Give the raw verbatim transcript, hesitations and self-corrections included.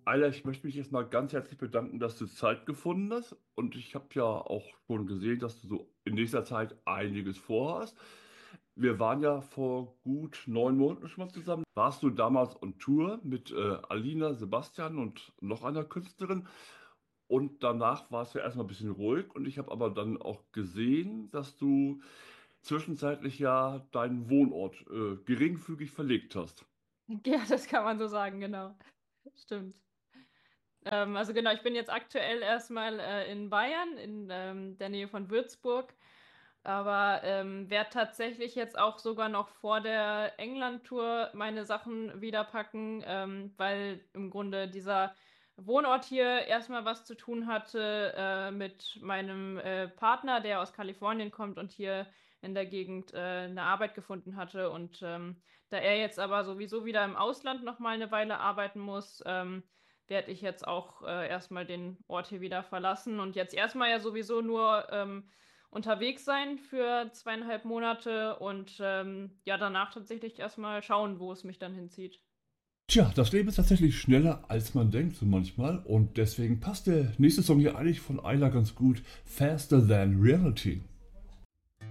Ayla, ich möchte mich erstmal ganz herzlich bedanken, dass du Zeit gefunden hast. Und ich habe ja auch schon gesehen, dass du so in nächster Zeit einiges vorhast. Wir waren ja vor gut neun Monaten schon mal zusammen. Warst du damals on Tour mit äh, Alina, Sebastian und noch einer Künstlerin? Und danach war es ja erstmal ein bisschen ruhig. Und ich habe aber dann auch gesehen, dass du zwischenzeitlich ja deinen Wohnort äh, geringfügig verlegt hast. Ja, das kann man so sagen, genau. Stimmt. Ähm, also genau, ich bin jetzt aktuell erstmal äh, in Bayern, in ähm, der Nähe von Würzburg, aber ähm, werde tatsächlich jetzt auch sogar noch vor der England-Tour meine Sachen wieder packen, ähm, weil im Grunde dieser Wohnort hier erstmal was zu tun hatte äh, mit meinem äh, Partner, der aus Kalifornien kommt und hier in der Gegend äh, eine Arbeit gefunden hatte. Und ähm, da er jetzt aber sowieso wieder im Ausland noch mal eine Weile arbeiten muss, ähm, werde ich jetzt auch äh, erstmal den Ort hier wieder verlassen und jetzt erstmal ja sowieso nur ähm, unterwegs sein für zweieinhalb Monate und ähm, ja, danach tatsächlich erstmal schauen, wo es mich dann hinzieht. Tja, das Leben ist tatsächlich schneller, als man denkt, so manchmal. Und deswegen passt der nächste Song hier eigentlich von Ayla ganz gut. Faster Than Reality.